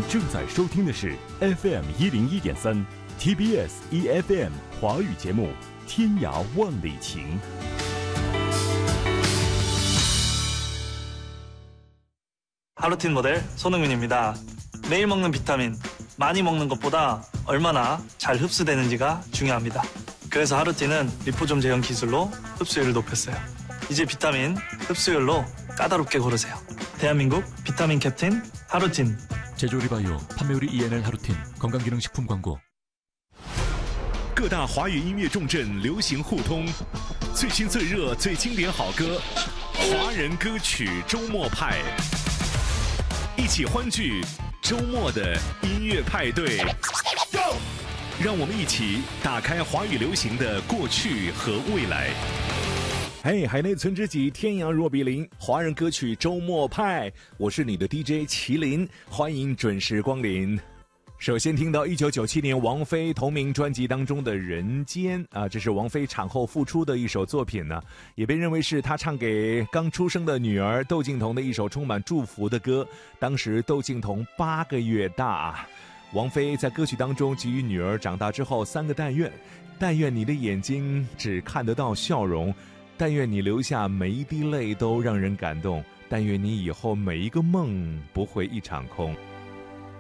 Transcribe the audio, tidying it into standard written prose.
正在收听的是 FM 101.3 TBS EFM 华语节目《天涯万里情》。 하루틴 모델 손흥민입니다. 매일 먹는 비타민, 많이 먹는 것보다 얼마나 잘 흡수되는지가 중요합니다. 그래서 하루틴은 리포좀 제형 기술로 흡수율을 높였어요. 이제 비타민 흡수율로 까다롭게 고르세요. 대한민국 비타민 캡틴 하루틴. 제조리 바이오, 판매우리 ENL 하루틴, 건강기능식품 광고. 各大华语音乐重镇流行互通，最新最热最经典好歌，华人歌曲周末派，一起欢聚周末的音乐派对。让我们一起打开华语流行的过去和未来。嘿，海内存知己，天涯若比邻，华人歌曲周末派，我是你的 DJ 麒麟，欢迎准时光临。首先听到1997年王菲同名专辑当中的《人间》啊，这是王菲产后复出的一首作品呢，也被认为是她唱给刚出生的女儿窦靖童的一首充满祝福的歌。当时窦靖童8个月大，王菲在歌曲当中给予女儿长大之后3个但愿：但愿你的眼睛只看得到笑容，但愿你流下每一滴泪都让人感动，但愿你以后每一个梦不会一场空。